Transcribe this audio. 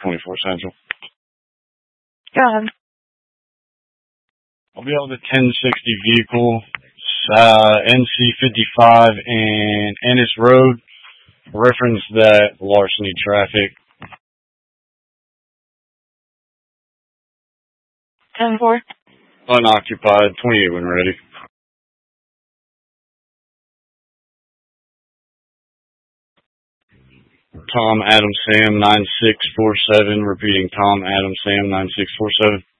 24 Central. Go ahead. I'll be on the 1060 vehicle, NC55 and Ennis Road. Reference that larceny traffic. 10-4. Unoccupied, 28 when ready. Tom Adam Sam 9647, repeating Tom Adam Sam 9647.